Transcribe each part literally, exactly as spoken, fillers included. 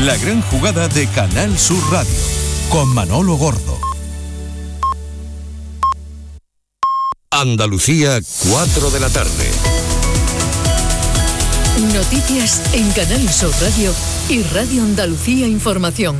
La gran jugada de Canal Sur Radio, con Manolo Gordo. Andalucía, cuatro de la tarde. Noticias en Canal Sur Radio y Radio Andalucía Información.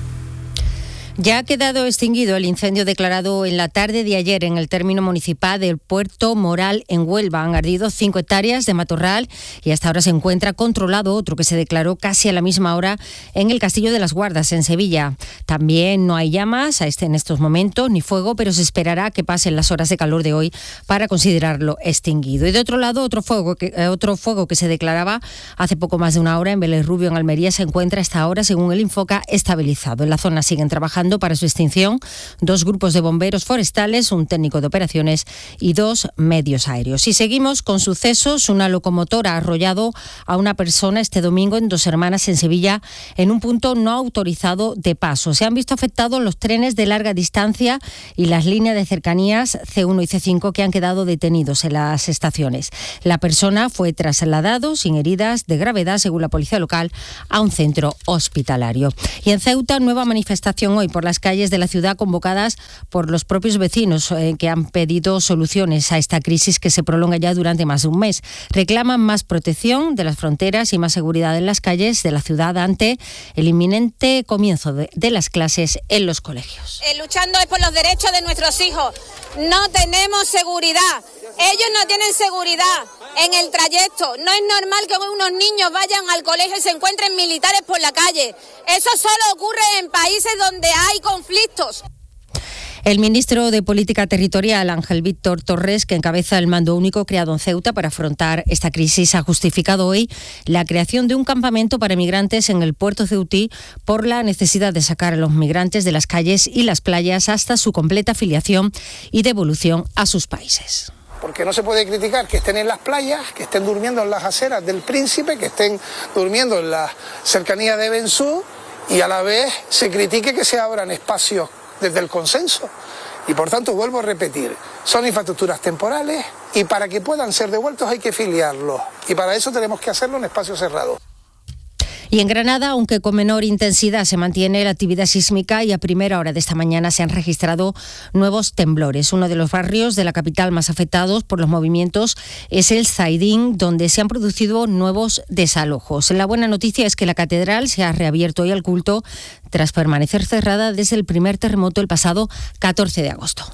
Ya ha quedado extinguido el incendio declarado en la tarde de ayer en el término municipal del Puerto Moral en Huelva. Han ardido cinco hectáreas de matorral y hasta ahora se encuentra controlado otro que se declaró casi a la misma hora en el Castillo de las Guardas, en Sevilla. También no hay llamas a este, en estos momentos, ni fuego, pero se esperará que pasen las horas de calor de hoy para considerarlo extinguido. Y de otro lado, otro fuego que, eh, otro fuego que se declaraba hace poco más de una hora en Vélez Rubio, en Almería, se encuentra hasta ahora, según el Infoca, estabilizado. En la zona siguen trabajando para su extinción dos grupos de bomberos forestales, un técnico de operaciones y dos medios aéreos. Y seguimos con sucesos. Una locomotora ha arrollado a una persona este domingo en Dos Hermanas, en Sevilla, en un punto no autorizado de paso. Se han visto afectados los trenes de larga distancia y las líneas de cercanías C uno y C cinco que han quedado detenidos en las estaciones. La persona fue trasladado sin heridas de gravedad, según la policía local, a un centro hospitalario. Y en Ceuta, nueva manifestación hoy por las calles de la ciudad, convocadas por los propios vecinos eh, que han pedido soluciones a esta crisis que se prolonga ya durante más de un mes. Reclaman más protección de las fronteras y más seguridad en las calles de la ciudad ante el inminente comienzo de, de las clases en los colegios. Eh, luchando es por los derechos de nuestros hijos. No tenemos seguridad. Ellos no tienen seguridad en el trayecto. No es normal que unos niños vayan al colegio y se encuentren militares por la calle. Eso solo ocurre en países donde hay conflictos. El ministro de Política Territorial, Ángel Víctor Torres, que encabeza el mando único creado en Ceuta para afrontar esta crisis, ha justificado hoy la creación de un campamento para migrantes en el puerto ceutí por la necesidad de sacar a los migrantes de las calles y las playas hasta su completa afiliación y devolución a sus países. Porque no se puede criticar que estén en las playas, que estén durmiendo en las aceras del Príncipe, que estén durmiendo en la cercanía de Bensú, y a la vez se critique que se abran espacios desde el consenso. Y por tanto, vuelvo a repetir, son infraestructuras temporales y para que puedan ser devueltos hay que filiarlos. Y para eso tenemos que hacerlo en espacios cerrados. Y en Granada, aunque con menor intensidad, se mantiene la actividad sísmica y a primera hora de esta mañana se han registrado nuevos temblores. Uno de los barrios de la capital más afectados por los movimientos es el Zaidín, donde se han producido nuevos desalojos. La buena noticia es que la catedral se ha reabierto hoy al culto tras permanecer cerrada desde el primer terremoto el pasado catorce de agosto.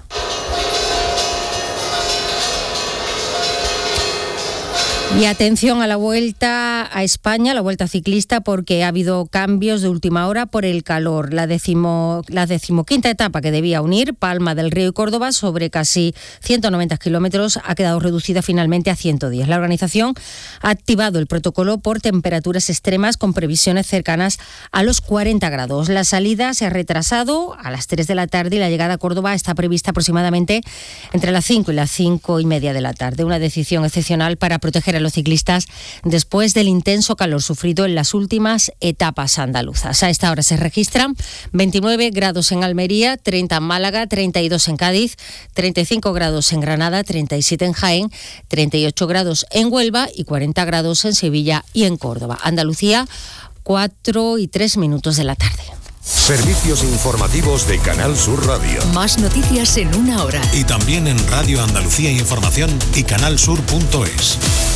Y atención a la vuelta a España, la vuelta ciclista, porque ha habido cambios de última hora por el calor. La, decimo, la decimoquinta etapa, que debía unir Palma del Río y Córdoba sobre casi ciento noventa kilómetros, ha quedado reducida finalmente a ciento diez. La organización ha activado el protocolo por temperaturas extremas con previsiones cercanas a los cuarenta grados. La salida se ha retrasado a las tres de la tarde y la llegada a Córdoba está prevista aproximadamente entre las cinco y las cinco y media de la tarde. Una decisión excepcional para proteger a los ciclistas después del intenso calor sufrido en las últimas etapas andaluzas. A esta hora se registran veintinueve grados en Almería, treinta en Málaga, treinta y dos en Cádiz, treinta y cinco grados en Granada, treinta y siete en Jaén, treinta y ocho grados en Huelva y cuarenta grados en Sevilla y en Córdoba. Andalucía, cuatro y tres minutos de la tarde. Servicios informativos de Canal Sur Radio. Más noticias en una hora. Y también en Radio Andalucía Información y canal sur punto es.